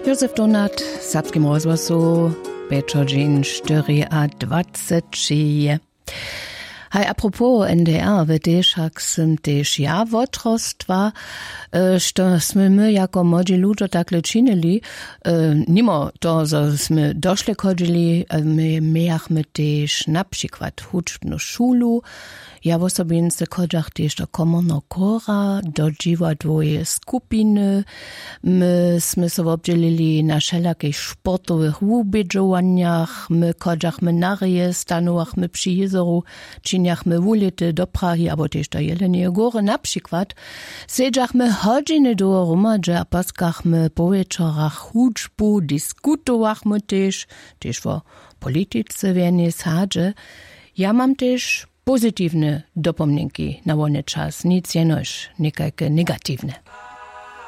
Józef Donat, Sapskim rozhlasu, Bečodžin 24. Hej, apropos NDR, wiesz, jak sam też ja wotrostwa, że sme my jako młodzi ludzie takle czynili, mimo to, że sme doszli chodzili, my mieliśmy też na przykład huczbną szulu, ja w osobince chodzach też do komornego kora, do dziwadłoje skupiny, my sme się obdzielili na wszelakich sportowych ubiedzowaniach, my chodzachmy na reje, stanowachmy przy jezoru, czyniachmy ulity do Prahy, albo też do Jeleniej Góry na przykład, siedziachmy godziny do rumadze, a paskachmy po wieczorach huczbu, dyskutowachmy też o polityce wienie sadze. Ja mam też pozytywne dopomnienki na wolny czas, nic jenoż, niekajke negatywne.